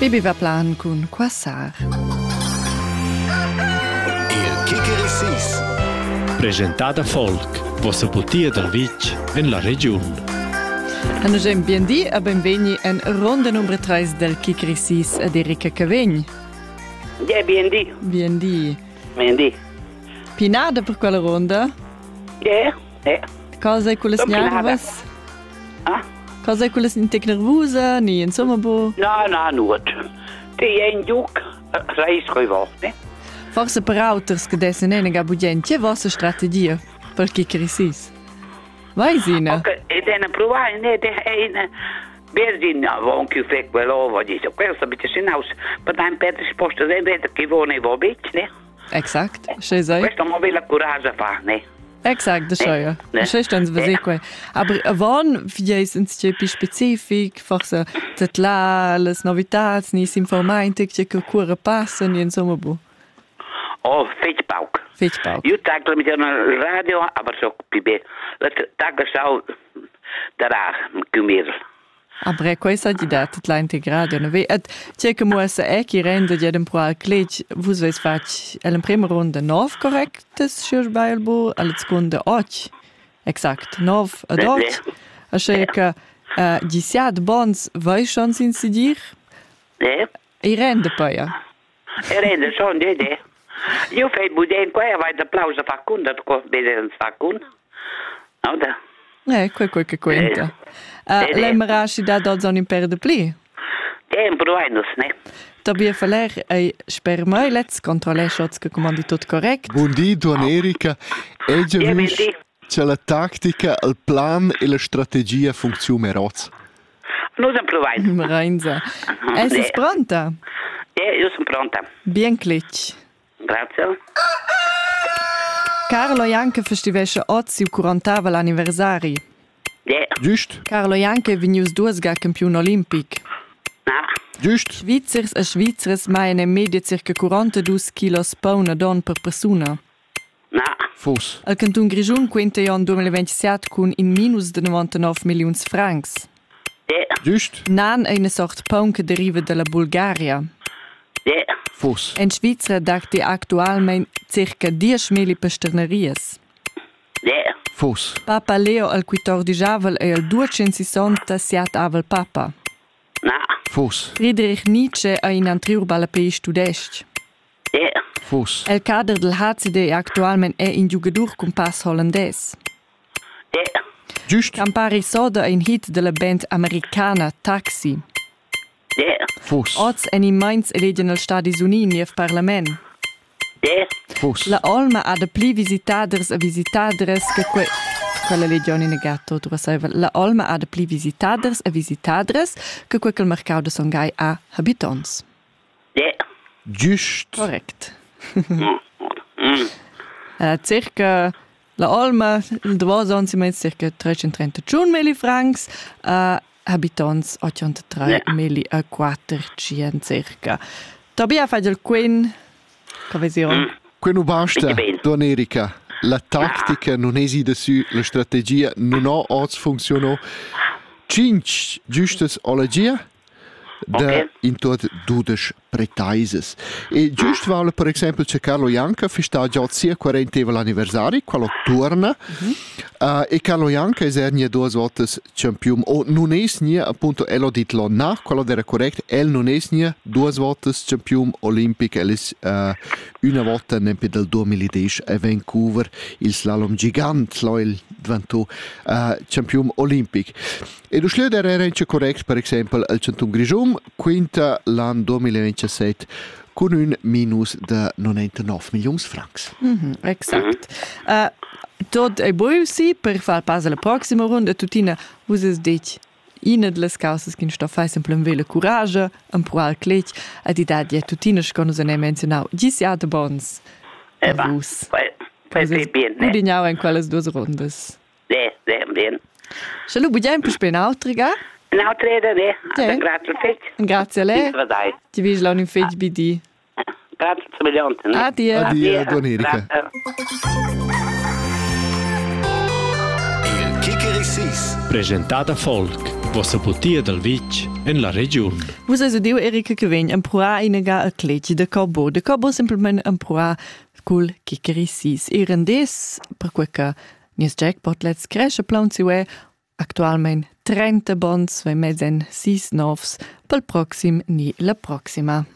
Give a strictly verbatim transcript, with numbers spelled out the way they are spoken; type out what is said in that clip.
Bibi va plan con Quassar. Il Kikeriksis. Presentada Folk, vossa butia del Vic en la regione. Hanno già ben di a benveni en ronda numero tre del Kikeriksis ad Erika Cavegn. Ja, bien di. Ben di. Ben di. Pinada per quella ronda? Ja, ja. Cosa è quelle Sono pinada. nervose? Ah? Cosa è quelle un tic nervosa? Ni insomma bo. No, no, nuot. Ti è in giuc, reis gewacht, ne? Forse per autors che dessen ne ga budien, che vostra strategia per Kikeriksis? Vai Sina. Ok, e dan provare, ne, de een Berdin, woon je vaak wel over, die is ook wel een beetje sinnaus. Maar dan per de sposten zijn beter che wonen wel beetje, ne? Exact, schei sei. Questo mo la coraggio fa, ne? Exact, das schon, ja. Ne. Das ist dann was ich quei. Aber wann wir sind ein bisschen spezifisch, forse das la, les novitats, ni s'informante che che cura passa, ni insomma bo. Oh, fietspauk. Fietspauk. Io tackle met een radio, maar zo pibe. Dat tackle zou daar kumir. Aber è questa di dat la integrado, no ve. Et che che mo sa e che rende di den pro al clech, vus veis fac el prima ronda nov correctes schur bailbo, al seconda och. Exact, nov ad och. A che che di siad bons vai schon sin si dir. Ne? I rende poi. Ja. E rende zo'n idee. Io fai budien qua, vai d'applauso fa kun, dat ko beden fa kun. Nou da. Eh, quel quel che conta. Uh, Eh, Lei marashi da do zon imper de pli. Tem provainus, ne? Tabia faler ei sper mai let's controller shots che comandi tot correct. Buondì, Don Erika. E già Ja, vis buondì. c'è la tattica, il plan e la strategia funzionano. Nu sono provainus. Marinza. Es Ne. is pronta. Ja, io sono pronta. Bien clic. Grazie. Carlo Janke festivesce oggi quarantava l'anniversari. Ja, Giust? Carlo Janke venius duas ga campion olimpic. na. Giust? Svizzers e Svizzers mai in media circa quarantadue kilos pauna don per persona. Na. Fos. Al canton Grigiun quinta jon duemilaventisette con in minus de novantanove milions francs. Ja, Giust? Nan è una sorta paun che deriva dalla Bulgaria. ja. Fos. In Svizzera dacti attualmente circa dieci mila pasternerias. Ja. Fos. Papa Leo al quattordici avel e al duecentosessanta siat avel papa. Na. Fos. Friedrich Nietzsche è in antriurbala pei studest. Ja. Fos. El kader del H C D attualmente è in jugadur con pass hollandes. Ja. Giust? Campari Soda è in hit della band americana Taxi. Ja. Fos. Oz en in Mainz elegen al Stadis Unini al Parlament. Ja. Fos. La Olma ha de pli visitaders e visitadres che que... Quella legione negato, tu sai, la Olma ha de pli visitaders e visitadres che quel che il mercato de Songhai ha habitants. Ja. Giust? Correct. Mm. Uh, circa la Olma, il due sono si met circa trecentotrentacinque mila francs, uh, habitants ottantatré mila e quattrocento circa. Tobia fa del Queen, come si dice? Quello basta, Bitte bene. Don Erika. La tattica non esiste su, la strategia non ha oggi funzionato. Cinque giustes ologia da Ok. in tot dudes pretaises. E giust vale per esempio c'è Carlo Janka festa già sia quaranteva l'anniversario, quello torna. Uh, e Carlo Janka è ernia due volte champion o non è nia appunto ello ditlo na, quello era corretto, el non è nia due volte champion olimpic, el is uh, una volta nempe del duemiladieci a Vancouver il slalom gigant lo il diventò uh, champion olimpic. E lo schlöder era anche corretto per esempio il canton Grigium, quinta l'anno duemilaventisette con un minus de novantanove milioni francs. Mhm, exact. Uh, tot è buono sì per far pass alla prossima ronda. Tutina, uses dic una delle cause che sto fai sempre un velo coraggio, un pro al clec, a di dadi tutina sconos ne menzionau. Gisi ad bons. Ja, va. Vus. Poi, poi, poi, bien, ne? Udignau in quelles due rondas. Ja, ja, bien. Shalu budiam per spen autriga. Nou, treden, ne? Ja. Grazie, fit. Grazie a lei. Wat dai. Ti vis la un fetch bidi. Grazie, milioni, ne? Addio. Addio, Don Erika. Grazie. Il Kikeriksis. Presentada Folk. wo se butia del vitg en la region. Vus es diu Erika che vegn emproa inaga a cletg de corbo. De corbo simplement emproa cul kikerisis. Irendes, per quel che nies jackpot lets cresce plan si ue actualment trenta bons, ve mezzen sis novs pel proxim ni la proxima.